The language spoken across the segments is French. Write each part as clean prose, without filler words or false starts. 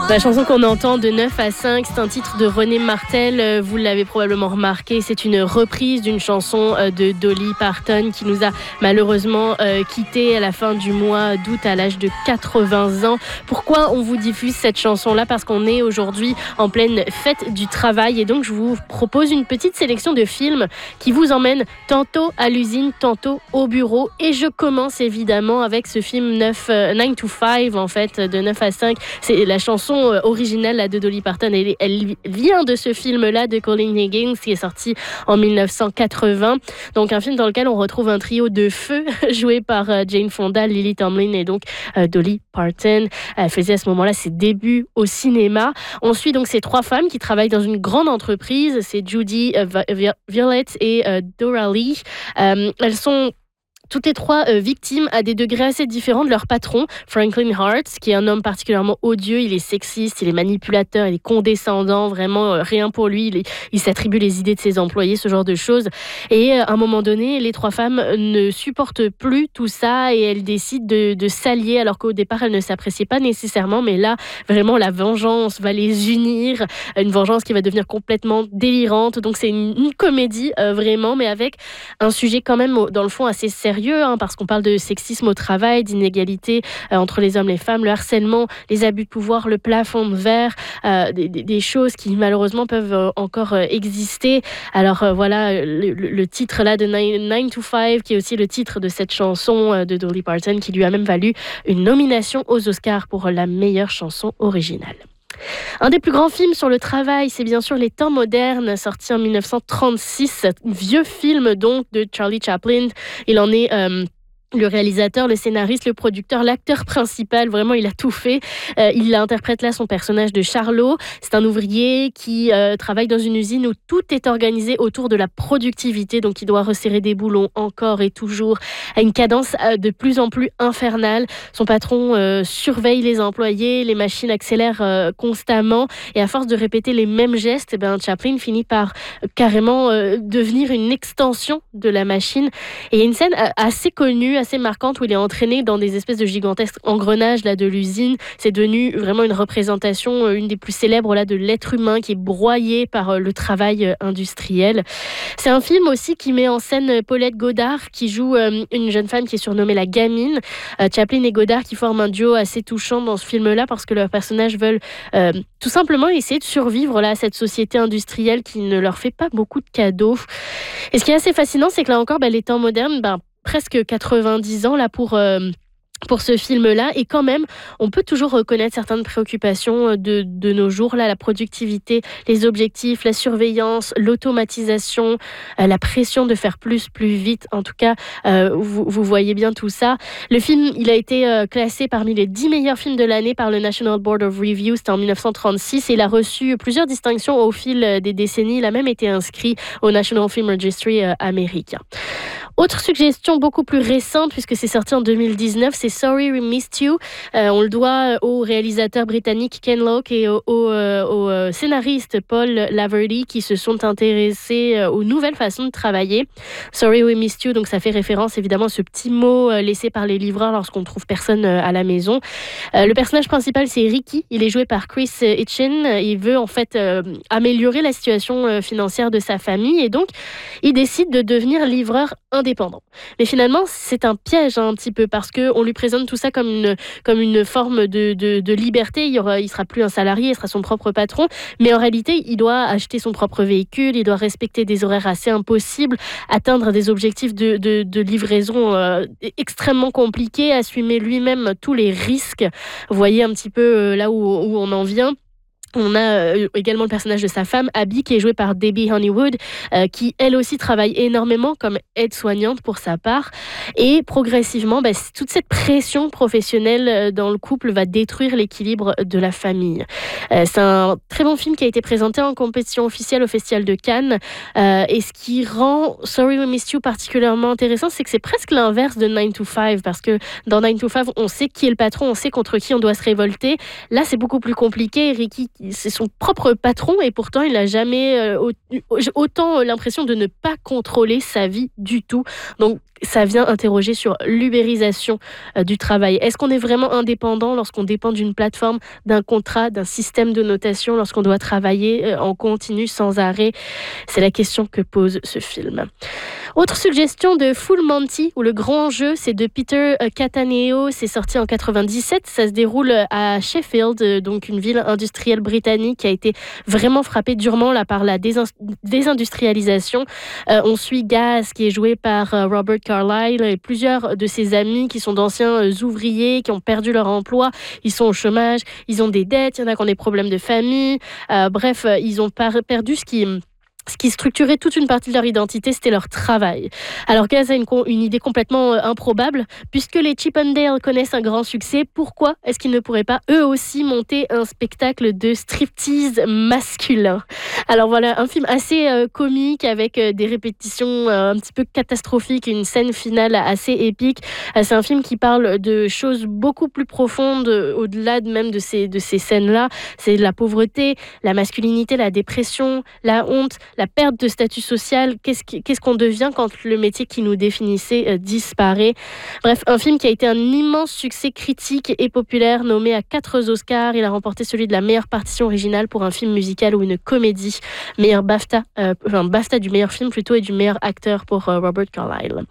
La chanson qu'on entend de 9 à 5, c'est un titre de René Martel. Vous l'avez probablement remarqué, c'est une reprise d'une chanson de Dolly Parton qui nous a malheureusement quittés à la fin du mois d'août à l'âge de 80 ans. Pourquoi on vous diffuse cette chanson-là ? Parce qu'on est aujourd'hui en pleine fête du travail et donc je vous propose une petite sélection de films qui vous emmènent tantôt à l'usine, tantôt au bureau. Et je commence évidemment avec ce film 9 to 5 en fait, de 9 à 5. C'est la chanson originale là, de Dolly Parton. Elle vient de ce film-là de Colin Higgins qui est sorti en 1980. Donc un film dans lequel on retrouve un trio de feu joué par Jane Fonda, Lily Tomlin et donc Dolly Parton. Elle faisait à ce moment-là ses débuts au cinéma. On suit donc ces trois femmes qui travaillent dans une grande entreprise. C'est Judy, Violette et Dora Lee. Elles sont toutes les trois victimes à des degrés assez différents de leur patron, Franklin Hart, qui est un homme particulièrement odieux. Il est sexiste, il est manipulateur, il est condescendant, vraiment rien pour lui. Il s'attribue les idées de ses employés, ce genre de choses. Et à un moment donné, les trois femmes ne supportent plus tout ça et elles décident de s'allier, alors qu'au départ, elles ne s'appréciaient pas nécessairement. Mais là, vraiment, la vengeance va les unir. Une vengeance qui va devenir complètement délirante. Donc c'est une comédie, vraiment, mais avec un sujet quand même, dans le fond, assez sérieux. Parce qu'on parle de sexisme au travail, d'inégalité entre les hommes et les femmes, le harcèlement, les abus de pouvoir, le plafond de verre, des choses qui malheureusement peuvent encore exister. Alors voilà, le titre là de 9 to 5, qui est aussi le titre de cette chanson de Dolly Parton, qui lui a même valu une nomination aux Oscars pour la meilleure chanson originale. Un des plus grands films sur le travail, c'est bien sûr Les Temps modernes, sorti en 1936, vieux film donc de Charlie Chaplin. Il en est le réalisateur, le scénariste, le producteur, l'acteur principal, vraiment il a tout fait. Il interprète là son personnage de Charlot. C'est un ouvrier qui travaille dans une usine où tout est organisé autour de la productivité, donc il doit resserrer des boulons encore et toujours à une cadence de plus en plus infernale. Son patron surveille les employés, les machines accélèrent constamment et à force de répéter les mêmes gestes, Chaplin finit par carrément devenir une extension de la machine. Et il y a une scène assez connue, assez marquante, où il est entraîné dans des espèces de gigantesques engrenages là, de l'usine. C'est devenu vraiment une représentation, une des plus célèbres là, de l'être humain qui est broyé par le travail industriel. C'est un film aussi qui met en scène Paulette Goddard qui joue une jeune femme qui est surnommée la gamine. Chaplin et Goddard qui forment un duo assez touchant dans ce film-là parce que leurs personnages veulent tout simplement essayer de survivre là, à cette société industrielle qui ne leur fait pas beaucoup de cadeaux. Et ce qui est assez fascinant, c'est que là encore, les temps modernes, presque 90 ans là pour ce film-là, et quand même, on peut toujours reconnaître certaines préoccupations de nos jours, là, la productivité, les objectifs, la surveillance, l'automatisation, la pression de faire plus vite. En tout cas, vous voyez bien tout ça. Le film, il a été classé parmi les 10 meilleurs films de l'année par le National Board of Review, c'était en 1936, et il a reçu plusieurs distinctions au fil des décennies. Il a même été inscrit au National Film Registry américain. Autre suggestion beaucoup plus récente, puisque c'est sorti en 2019, c'est Sorry We Missed You. On le doit au réalisateur britannique Ken Loach et au scénariste Paul Laverty qui se sont intéressés aux nouvelles façons de travailler. Sorry We Missed You, donc ça fait référence évidemment à ce petit mot laissé par les livreurs lorsqu'on ne trouve personne à la maison. Le personnage principal, c'est Ricky. Il est joué par Chris Hitchen. Il veut en fait améliorer la situation financière de sa famille et donc il décide de devenir livreur indépendant. Mais finalement, c'est un piège un petit peu parce qu'on lui présente tout ça comme une forme de liberté. Il sera plus un salarié, il sera son propre patron. Mais en réalité, il doit acheter son propre véhicule, il doit respecter des horaires assez impossibles, atteindre des objectifs de livraison extrêmement compliqués, assumer lui-même tous les risques. Vous voyez un petit peu là où on en vient. On a également le personnage de sa femme, Abby, qui est jouée par Debbie Honeywood, qui elle aussi travaille énormément comme aide-soignante pour sa part. Et progressivement, toute cette pression professionnelle dans le couple va détruire l'équilibre de la famille. C'est un très bon film qui a été présenté en compétition officielle au Festival de Cannes. Et ce qui rend Sorry We Missed You particulièrement intéressant, c'est que c'est presque l'inverse de 9 to 5, parce que dans 9 to 5, on sait qui est le patron, on sait contre qui on doit se révolter. Là, c'est beaucoup plus compliqué. Ricky, c'est son propre patron et pourtant il n'a jamais autant l'impression de ne pas contrôler sa vie du tout. Donc ça vient interroger sur l'ubérisation du travail. Est-ce qu'on est vraiment indépendant lorsqu'on dépend d'une plateforme, d'un contrat, d'un système de notation, lorsqu'on doit travailler en continu sans arrêt? C'est la question que pose ce film. Autre suggestion de Full Monty, où le grand jeu, c'est de Peter Cattaneo, c'est sorti en 97, ça se déroule à Sheffield, donc une ville industrielle britannique qui a été vraiment frappée durement là, par la désindustrialisation. On suit Gaz, qui est joué par Robert Carlyle, et plusieurs de ses amis qui sont d'anciens ouvriers, qui ont perdu leur emploi, ils sont au chômage, ils ont des dettes, il y en a qui ont des problèmes de famille, bref, ils ont perdu ce qui structurait toute une partie de leur identité, c'était leur travail. Alors Gaz a une idée complètement improbable. Puisque les Chip 'n Dale connaissent un grand succès, pourquoi est-ce qu'ils ne pourraient pas eux aussi monter un spectacle de striptease masculin? Alors voilà, un film assez comique avec des répétitions un petit peu catastrophiques et une scène finale assez épique. C'est un film qui parle de choses beaucoup plus profondes au-delà même de ces scènes-là. C'est la pauvreté, la masculinité, la dépression, la honte, la perte de statut social, qu'est-ce qu'on devient quand le métier qui nous définissait disparaît. Bref, un film qui a été un immense succès critique et populaire, nommé à 4 Oscars. Il a remporté celui de la meilleure partition originale pour un film musical ou une comédie. Meilleur BAFTA du meilleur film plutôt et du meilleur acteur pour Robert Carlyle.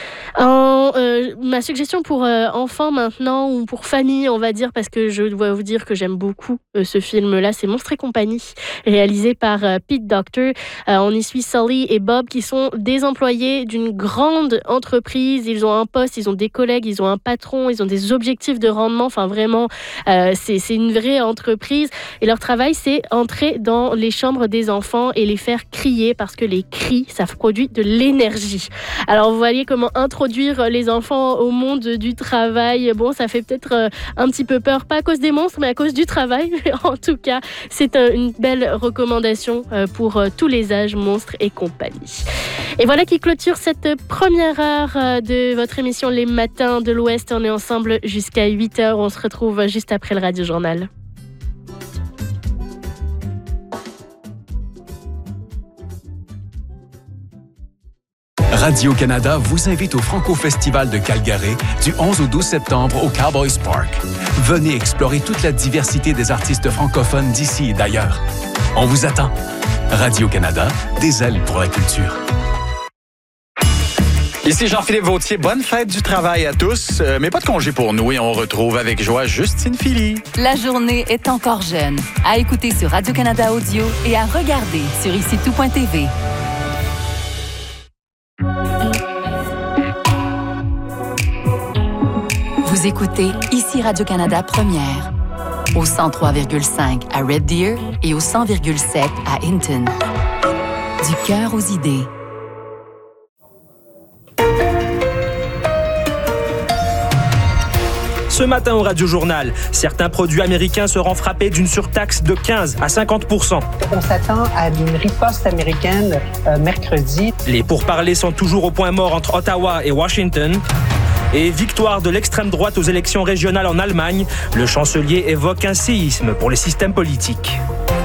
Ma suggestion pour enfants maintenant, ou pour famille, on va dire, parce que je dois vous dire que j'aime beaucoup ce film-là, c'est Monstres et compagnie, réalisé par Pete Docter. On y suit Sully et Bob qui sont des employés d'une grande entreprise. Ils ont un poste, ils ont des collègues, ils ont un patron, ils ont des objectifs de rendement. Enfin vraiment, c'est une vraie entreprise. Et leur travail, c'est entrer dans les chambres des enfants et les faire crier, parce que les cris, ça produit de l'énergie. Alors vous voyez comment introduire les enfants au monde du travail. Bon, ça fait peut-être un petit peu peur, pas à cause des monstres, mais à cause du travail. En tout cas, c'est une belle recommandation pour tous les âges, Monstres et compagnie. Et voilà qui clôture cette première heure de votre émission Les Matins de l'Ouest. On est ensemble jusqu'à 8h. On se retrouve juste après le Radio Journal. Radio-Canada vous invite au Franco-Festival de Calgary du 11 au 12 septembre au Cowboys Park. Venez explorer toute la diversité des artistes francophones d'ici et d'ailleurs. On vous attend. Radio-Canada, des ailes pour la culture. Ici Jean-Philippe Vautier, bonne fête du travail à tous, mais pas de congé pour nous et on retrouve avec joie Justine Philly. La journée est encore jeune. À écouter sur Radio-Canada Audio et à regarder sur icitout.tv. Vous écoutez ici Radio-Canada Première, au 103,5 à Red Deer et au 100,7 à Hinton. Du cœur aux idées. Ce matin au Radio Journal, certains produits américains seront frappés d'une surtaxe de 15 à 50%. On s'attend à une riposte américaine mercredi. Les pourparlers sont toujours au point mort entre Ottawa et Washington. Et victoire de l'extrême droite aux élections régionales en Allemagne, le chancelier évoque un séisme pour les systèmes politiques.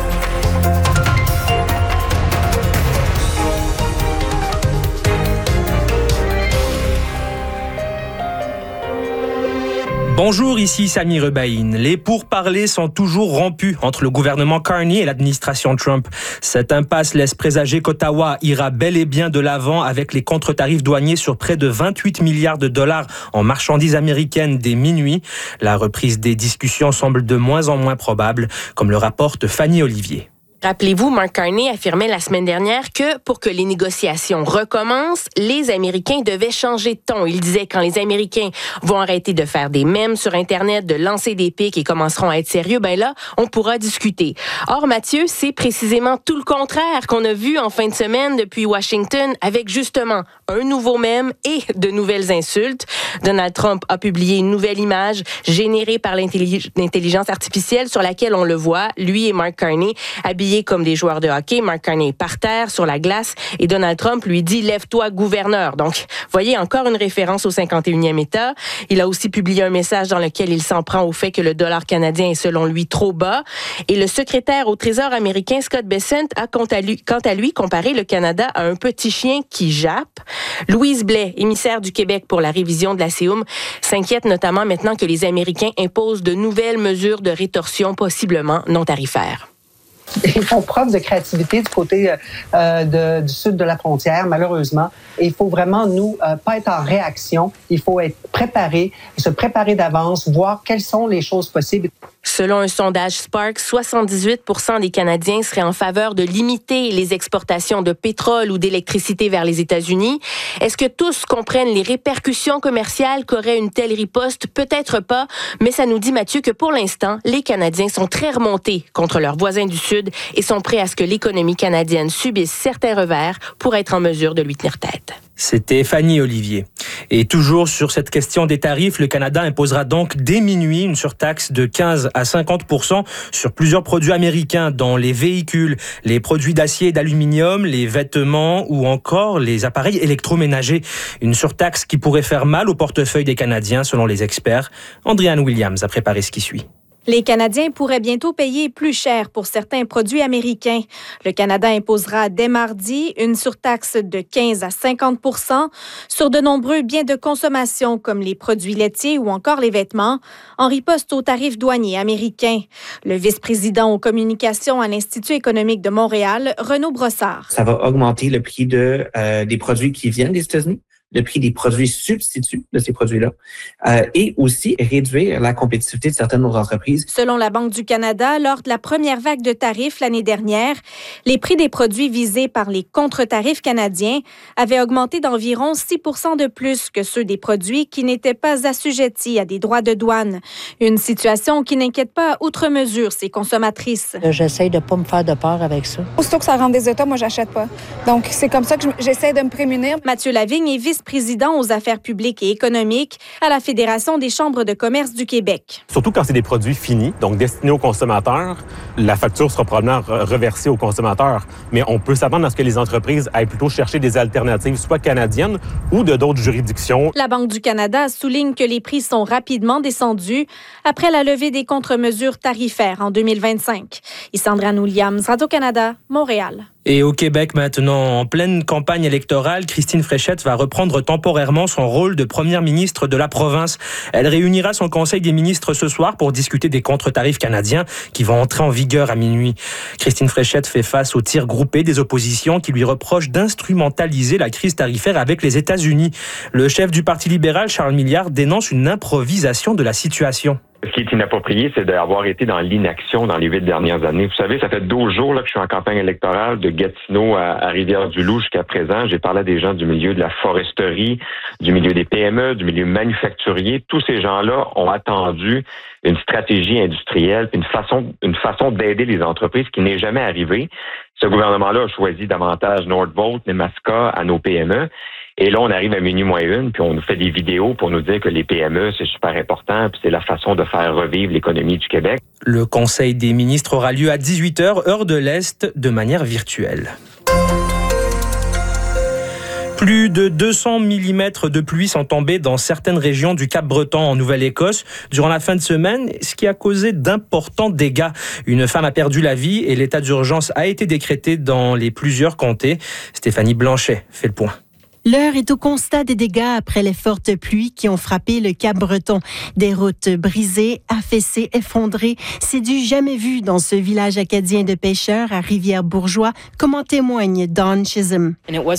Bonjour, ici Sami Rebaïn. Les pourparlers sont toujours rompus entre le gouvernement Carney et l'administration Trump. Cette impasse laisse présager qu'Ottawa ira bel et bien de l'avant avec les contre-tarifs douaniers sur près de 28 milliards de dollars en marchandises américaines dès minuit. La reprise des discussions semble de moins en moins probable, comme le rapporte Fanny Olivier. Rappelez-vous, Mark Carney affirmait la semaine dernière que pour que les négociations recommencent, les Américains devaient changer de ton. Il disait quand les Américains vont arrêter de faire des mèmes sur Internet, de lancer des pics et commenceront à être sérieux, ben là, on pourra discuter. Or, Mathieu, c'est précisément tout le contraire qu'on a vu en fin de semaine depuis Washington avec justement un nouveau mème et de nouvelles insultes. Donald Trump a publié une nouvelle image générée par l'intelligence artificielle sur laquelle on le voit, lui et Mark Carney, habillés habillés comme des joueurs de hockey. Mark Carney est par terre, sur la glace, et Donald Trump lui dit « Lève-toi, gouverneur ». Donc, voyez, encore une référence au 51e État. Il a aussi publié un message dans lequel il s'en prend au fait que le dollar canadien est selon lui trop bas. Et le secrétaire au Trésor américain, Scott Bessent, a quant à lui comparé le Canada à un petit chien qui jappe. Louise Blais, émissaire du Québec pour la révision de la CEUM, s'inquiète notamment maintenant que les Américains imposent de nouvelles mesures de rétorsion possiblement non tarifaires. Ils font preuve de créativité du côté du sud de la frontière, malheureusement. Et il faut vraiment, pas être en réaction. Il faut être préparé, se préparer d'avance, voir quelles sont les choses possibles. Selon un sondage Spark, 78% des Canadiens seraient en faveur de limiter les exportations de pétrole ou d'électricité vers les États-Unis. Est-ce que tous comprennent les répercussions commerciales qu'aurait une telle riposte? Peut-être pas, mais ça nous dit, Mathieu, que pour l'instant, les Canadiens sont très remontés contre leurs voisins du Sud et sont prêts à ce que l'économie canadienne subisse certains revers pour être en mesure de lui tenir tête. C'était Fanny Olivier. Et toujours sur cette question des tarifs, le Canada imposera donc dès minuit une surtaxe de 15 à 50% sur plusieurs produits américains, dont les véhicules, les produits d'acier et d'aluminium, les vêtements ou encore les appareils électroménagers. Une surtaxe qui pourrait faire mal au portefeuille des Canadiens, selon les experts. Andréane Williams a préparé ce qui suit. Les Canadiens pourraient bientôt payer plus cher pour certains produits américains. Le Canada imposera dès mardi une surtaxe de 15 à 50% sur de nombreux biens de consommation comme les produits laitiers ou encore les vêtements, en riposte aux tarifs douaniers américains. Le vice-président aux communications à l'Institut économique de Montréal, Renaud Brossard. Ça va augmenter le prix des produits qui viennent des États-Unis, le prix des produits substituts de ces produits-là, et aussi réduire la compétitivité de certaines de nos entreprises. Selon la Banque du Canada, lors de la première vague de tarifs l'année dernière, les prix des produits visés par les contre-tarifs canadiens avaient augmenté d'environ 6% de plus que ceux des produits qui n'étaient pas assujettis à des droits de douane. Une situation qui n'inquiète pas outre mesure ces consommatrices. J'essaie de ne pas me faire de peur avec ça. Aussitôt que ça rentre des États, moi, j'achète pas. Donc, c'est comme ça que j'essaie de me prémunir. Mathieu Lavigne est vice-président aux affaires publiques et économiques à la Fédération des chambres de commerce du Québec. Surtout quand c'est des produits finis, donc destinés aux consommateurs, la facture sera probablement reversée aux consommateurs. Mais on peut s'attendre à ce que les entreprises aillent plutôt chercher des alternatives, soit canadiennes ou de d'autres juridictions. La Banque du Canada souligne que les prix sont rapidement descendus après la levée des contre-mesures tarifaires en 2025. Andréane Williams, Radio-Canada, Montréal. Et au Québec maintenant, en pleine campagne électorale, Christine Fréchette va reprendre temporairement son rôle de première ministre de la province. Elle réunira son conseil des ministres ce soir pour discuter des contre-tarifs canadiens qui vont entrer en vigueur à minuit. Christine Fréchette fait face au tir groupé des oppositions qui lui reprochent d'instrumentaliser la crise tarifaire avec les États-Unis. Le chef du Parti libéral, Charles Milliard, dénonce une improvisation de la situation. Ce qui est inapproprié, c'est d'avoir été dans l'inaction dans les 8 dernières années. Vous savez, ça fait 12 jours là, que je suis en campagne électorale de Gatineau à Rivière-du-Loup jusqu'à présent. J'ai parlé à des gens du milieu de la foresterie, du milieu des PME, du milieu manufacturier. Tous ces gens-là ont attendu une stratégie industrielle, une façon d'aider les entreprises qui n'est jamais arrivée. Ce gouvernement-là a choisi davantage Nordvolt, Nemaska à nos PME. Et là, on arrive à minuit moins une, puis on nous fait des vidéos pour nous dire que les PME, c'est super important, puis c'est la façon de faire revivre l'économie du Québec. Le Conseil des ministres aura lieu à 18h, heure de l'Est, de manière virtuelle. Plus de 200 mm de pluie sont tombés dans certaines régions du Cap-Breton en Nouvelle-Écosse durant la fin de semaine, ce qui a causé d'importants dégâts. Une femme a perdu la vie et l'état d'urgence a été décrété dans les plusieurs comtés. Stéphanie Blanchet fait le point. L'heure est au constat des dégâts après les fortes pluies qui ont frappé le Cap-Breton. Des routes brisées, affaissées, effondrées. C'est du jamais vu dans ce village acadien de pêcheurs à Rivière-Bourgeois, comme en témoigne Dawn Chisholm.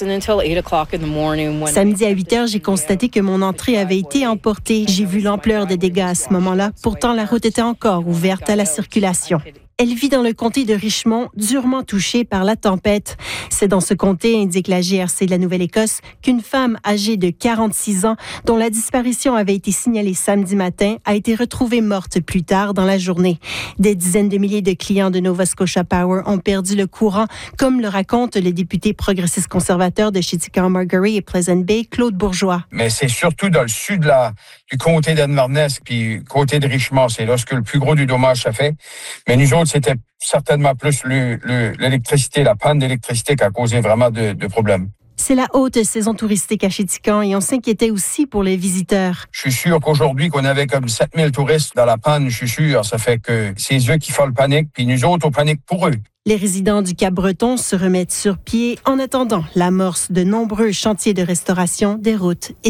Samedi à 8 heures, j'ai constaté que mon entrée avait été emportée. J'ai vu l'ampleur des dégâts à ce moment-là. Pourtant, la route était encore ouverte à la circulation. Elle vit dans le comté de Richmond, durement touché par la tempête. C'est dans ce comté, indique la GRC de la Nouvelle-Écosse, qu'une femme âgée de 46 ans, dont la disparition avait été signalée samedi matin, a été retrouvée morte plus tard dans la journée. Des dizaines de milliers de clients de Nova Scotia Power ont perdu le courant, comme le raconte le député progressiste conservateur de Chittagong-Margerie et Pleasant Bay, Claude Bourgeois. Mais c'est surtout dans le sud du comté d'Inverness puis côté de Richmond, c'est là que le plus gros du dommage ça fait. Mais nous autres, c'était certainement plus l'électricité, la panne d'électricité qui a causé vraiment de problèmes. C'est la haute saison touristique à Chéticamp et on s'inquiétait aussi pour les visiteurs. Je suis sûr qu'aujourd'hui, qu'on avait comme 7000 touristes dans la panne, je suis sûr, ça fait que c'est eux qui font le panique, puis nous autres, on panique pour eux. Les résidents du Cap-Breton se remettent sur pied en attendant l'amorce de nombreux chantiers de restauration des routes et